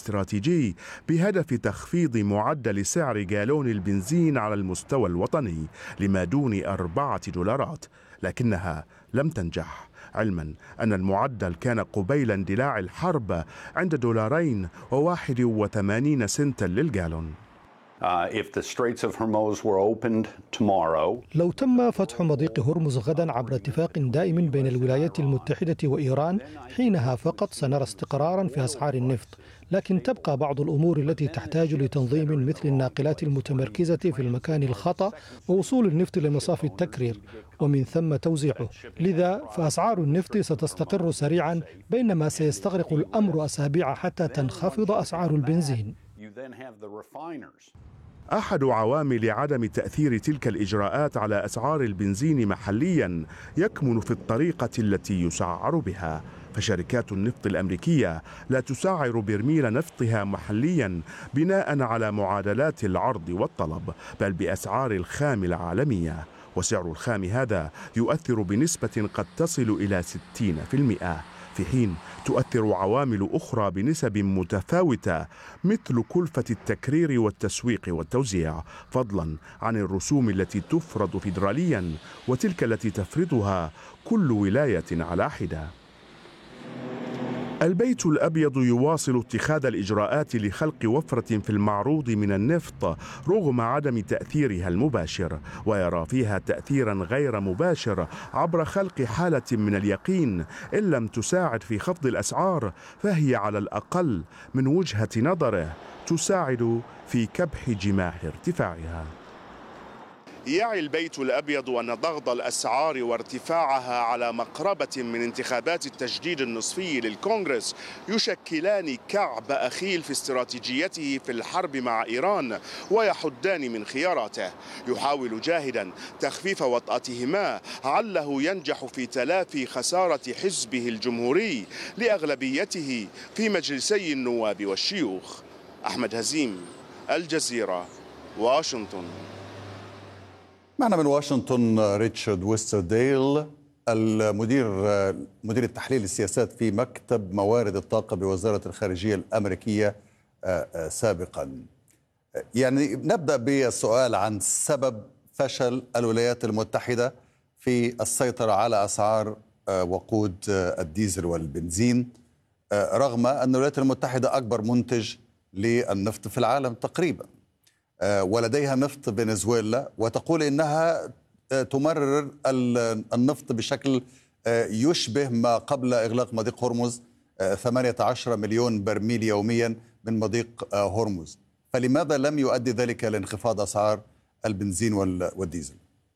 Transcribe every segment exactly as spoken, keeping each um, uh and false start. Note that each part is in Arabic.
استراتيجي بهدف تخفيض معدل سعر جالون البنزين على المستوى الوطني لما دون أربعة دولارات، لكنها لم تنجح، علما أن المعدل كان قبيل اندلاع الحرب عند دولارين وواحد وثمانين سنتا للجالون. لو تم فتح مضيق هرمز غدا عبر اتفاق دائم بين الولايات المتحدة وإيران، حينها فقط سنرى استقرارا في أسعار النفط، لكن تبقى بعض الأمور التي تحتاج لتنظيم مثل الناقلات المتمركزة في المكان الخطأ ووصول النفط لمصافي التكرير ومن ثم توزيعه. لذا فأسعار النفط ستستقر سريعا، بينما سيستغرق الأمر أسابيع حتى تنخفض أسعار البنزين. أحد عوامل عدم تأثير تلك الإجراءات على أسعار البنزين محليا يكمن في الطريقة التي يسعر بها، فشركات النفط الأمريكية لا تسعر برميل نفطها محليا بناء على معادلات العرض والطلب، بل بأسعار الخام العالمية، وسعر الخام هذا يؤثر بنسبة قد تصل إلى ستين بالمئة، في حين تؤثر عوامل أخرى بنسب متفاوتة مثل كلفة التكرير والتسويق والتوزيع، فضلا عن الرسوم التي تفرض فيدراليا وتلك التي تفرضها كل ولاية على حدة. البيت الأبيض يواصل اتخاذ الإجراءات لخلق وفرة في المعروض من النفط رغم عدم تأثيرها المباشر، ويرى فيها تأثيرا غير مباشر عبر خلق حالة من اليقين إن لم تساعد في خفض الأسعار فهي على الأقل من وجهة نظره تساعد في كبح جماح ارتفاعها. يعي البيت الأبيض أن ضغط الأسعار وارتفاعها على مقربة من انتخابات التجديد النصفي للكونغرس يشكلان كعب أخيل في استراتيجيته في الحرب مع إيران ويحدان من خياراته. يحاول جاهدا تخفيف وطأتهما عله ينجح في تلافي خسارة حزبه الجمهوري لأغلبيته في مجلسي النواب والشيوخ. أحمد هزيم، الجزيرة، واشنطن. معنا من واشنطن ريتشارد ويسترديل، المدير مدير التحليل السياسات في مكتب موارد الطاقة بوزارة الخارجية الأمريكية سابقا. يعني نبدأ بالسؤال عن سبب فشل الولايات المتحدة في السيطرة على أسعار وقود الديزل والبنزين، رغم أن الولايات المتحدة أكبر منتج للنفط في العالم تقريبا، ولديها نفط فنزويلا، وتقول إنها تمرر النفط بشكل يشبه ما قبل إغلاق مضيق هرمز، ثمانية عشر مليون برميل يوميا من مضيق هرمز. فلماذا لم يؤدي ذلك لانخفاض أسعار البنزين والديزل؟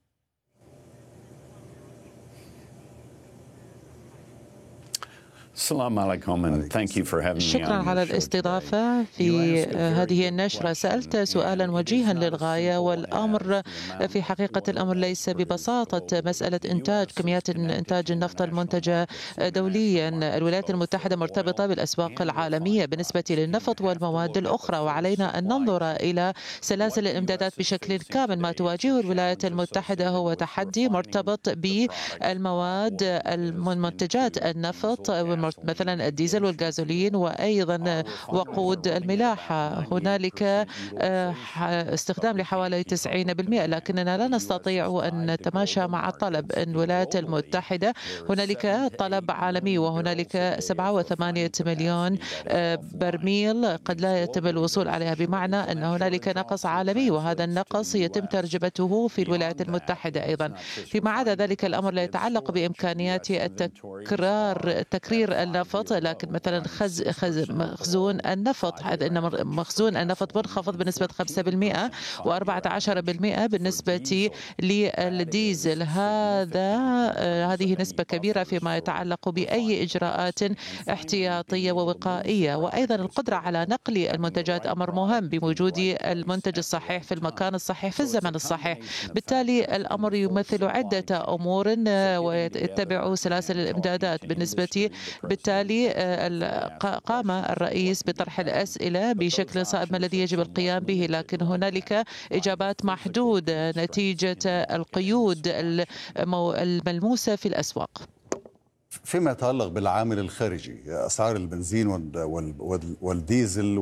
شكرا على الاستضافة في هذه النشرة. سألت سؤالا وجيها للغاية، والأمر في حقيقة الأمر ليس ببساطة مسألة إنتاج كميات إنتاج النفط المنتجة دوليا. الولايات المتحدة مرتبطة بالأسواق العالمية بالنسبة للنفط والمواد الأخرى، وعلينا أن ننظر إلى سلاسل الإمدادات بشكل كامل. ما تواجهه الولايات المتحدة هو تحدي مرتبط بالمواد المنتجات النفط مثلا الديزل والغازولين وأيضا وقود الملاحة. هنالك استخدام لحوالي تسعين بالمئة، لكننا لا نستطيع أن نتماشى مع الطلب. الولايات المتحدة هنالك طلب عالمي، وهنالك سبعة وثمانية مليون برميل قد لا يتم الوصول عليها، بمعنى أن هنالك نقص عالمي، وهذا النقص يتم ترجمته في الولايات المتحدة أيضا. فيما عدا ذلك الأمر لا يتعلق بإمكانيات التكرار تكرير النفط، لكن مثلا خز خز مخزون النفط، هذا ان مخزون النفط منخفض بنسبة خمسة بالمئة وأربعة عشر بالمئة بالنسبة للديزل. هذا هذه نسبة كبيرة فيما يتعلق بأي إجراءات احتياطية ووقائية. وأيضا القدرة على نقل المنتجات أمر مهم بوجود المنتج الصحيح في المكان الصحيح في الزمن الصحيح. بالتالي الأمر يمثل عدة أمور ويتبع سلاسل الإمدادات. بالنسبة بالتالي قام الرئيس بطرح الأسئلة بشكل صائب ما الذي يجب القيام به، لكن هنالك إجابات محدودة نتيجة القيود الملموسة في الأسواق. فيما يتعلق بالعامل الخارجي، أسعار البنزين والديزل